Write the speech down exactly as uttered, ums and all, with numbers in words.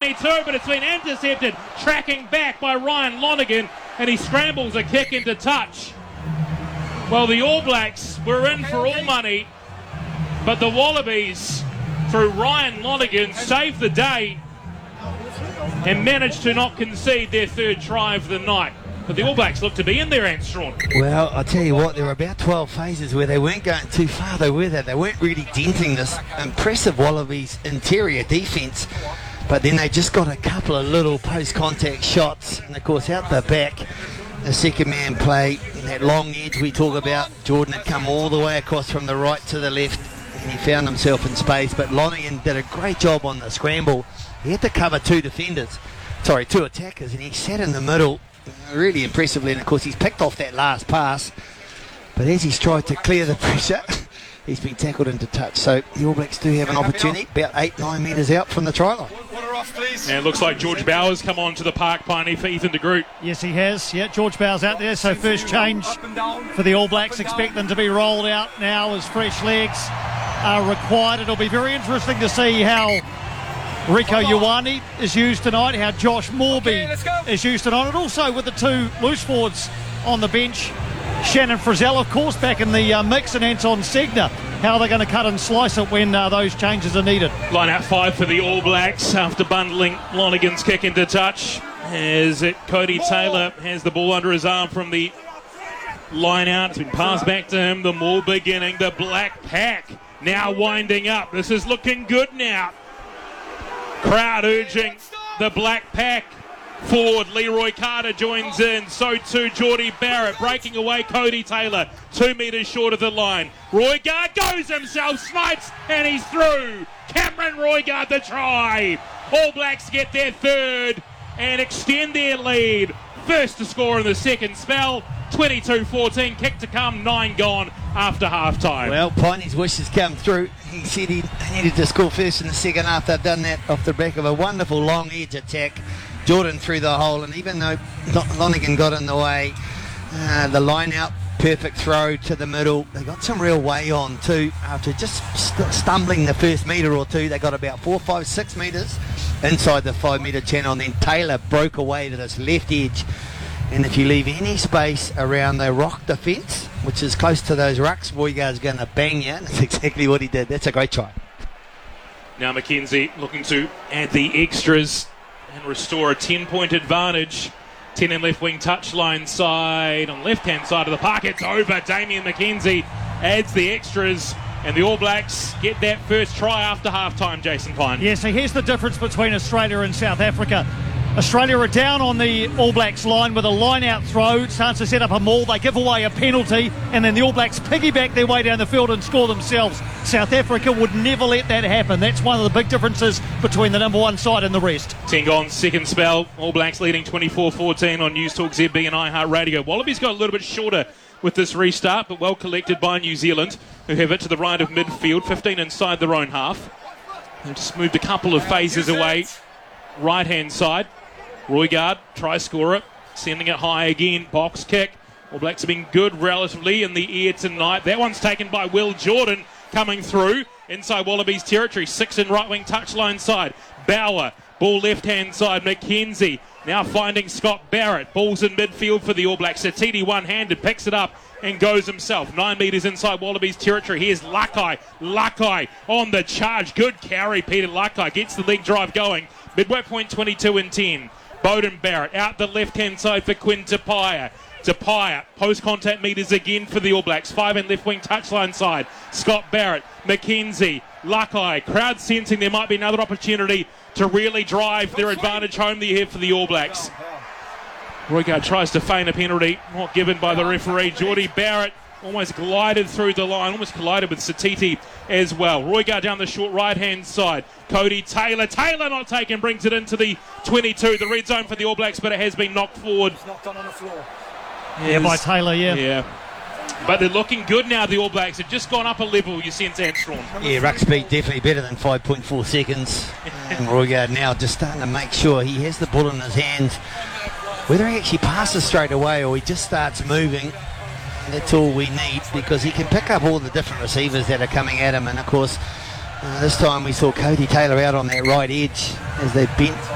twenty-two, but it's been intercepted, tracking back by Ryan Lonergan, and he scrambles a kick into touch. Well, the All Blacks were in for all money, but the Wallabies, through Ryan Lonergan, saved the day and managed to not concede their third try of the night. But the All Blacks look to be in there, Armstrong. Well, I'll tell you what, there were about twelve phases where they weren't going too far, though, were they? They weren't really denting this impressive Wallabies interior defence. But then they just got a couple of little post-contact shots. And, of course, out the back, the second man play, that long edge we talk about, Jordan had come all the way across from the right to the left, and he found himself in space. But Lonergan did a great job on the scramble. He had to cover two defenders, sorry, two attackers, and he sat in the middle really impressively. And, of course, he's picked off that last pass. But as he's tried to clear the pressure, he's been tackled into touch. So the All Blacks do have an opportunity, about eight, nine metres out from the try line. And it looks like George Bowers come on to the park, Piney, for Ethan de Groot. Yes, he has. Yeah, George Bowers out there. So first change for the All Blacks. Expect them to be rolled out now as fresh legs are required. It'll be very interesting to see how Rieko Ioane is used tonight, how Josh Morby okay, is used tonight, and also with the two loose forwards on the bench, Shannon Frizzell, of course, back in the uh, mix, and Anton Segner. How are they going to cut and slice it when uh, those changes are needed? Line out five for the All Blacks after bundling Lonergan's kick into touch. As it, Cody Taylor has the ball under his arm from the line out. It's been passed back to him. The Maul beginning. The Black Pack now winding up. This is looking good now. Crowd urging the Black Pack forward. Leroy Carter joins in. So too Geordie Barrett. Breaking away Cody Taylor. Two metres short of the line. Roigard goes himself. Snipes. And he's through. Cameron Roigard the try. All Blacks get their third and extend their lead. First to score in the second spell. twenty-two fourteen. Kick to come. Nine gone after half time. Well, Piney's wishes come through. He said he needed to score first in the second half. They've done that off the back of a wonderful long edge attack. Jordan through the hole, and even though Lonergan got in the way, uh, the line out, perfect throw to the middle. They got some real way on too. After just st- stumbling the first metre or two, they got about four, five, six metres inside the five metre channel, and then Taylor broke away to this left edge. And if you leave any space around the rock defence, which is close to those rucks, Roigard's going to bang you. That's exactly what he did. That's a great try. Now Mackenzie looking to add the extras and restore a ten-point advantage. ten in left wing touchline side. On left-hand side of the park, it's over. Damien Mackenzie adds the extras, and the All Blacks get that first try after half-time, Jason Pine. Yeah, so here's the difference between Australia and South Africa. Australia are down on the All Blacks line with a line-out throw. Starts to set up a maul. They give away a penalty, and then the All Blacks piggyback their way down the field and score themselves. South Africa would never let that happen. That's one of the big differences between the number one side and the rest. ten gone, second spell. All Blacks leading twenty-four fourteen on News Talk Z B and iHeartRadio. Wallabies got a little bit shorter with this restart, but well collected by New Zealand, who have it to the right of midfield, fifteen inside their own half. They've just moved a couple of phases away, right-hand side. Roigard, try scorer, sending it high again, box kick. All Blacks have been good relatively in the air tonight. That one's taken by Will Jordan, coming through inside Wallabies territory. Six in right wing touchline side. Bauer, ball left hand side. Mackenzie now finding Scott Barrett. Ball's in midfield for the All Blacks. Satiti one handed, picks it up and goes himself. Nine metres inside Wallabies territory. Here's Lakai. Lakai on the charge. Good carry, Peter Lakai gets the leg drive going. Midway point twenty-two and ten. Beauden Barrett out the left-hand side for Quinn Tapia. Tapia, post-contact metres again for the All Blacks. Five in left-wing touchline side. Scott Barrett, Mackenzie, Lakai. Crowd sensing there might be another opportunity to really drive their advantage home here for the All Blacks. Roigard tries to feign a penalty, not given by the referee. Geordie Barrett almost glided through the line, almost collided with Satiti as well. Roigard down the short right-hand side. Cody Taylor. Taylor not taken, brings it into the twenty-two, the red zone for the All Blacks, but it has been knocked forward. It's knocked on on the floor. Yes. Yeah, by Taylor, yeah. Yeah. But they're looking good now, the All Blacks. They've just gone up a level, you sense, Armstrong. Yeah, ruck speed definitely better than five point four seconds. And Roigard now just starting to make sure he has the ball in his hands. Whether he actually passes straight away or he just starts moving, that's all we need, because he can pick up all the different receivers that are coming at him. And of course, uh, this time we saw Cody Taylor out on that right edge as they bent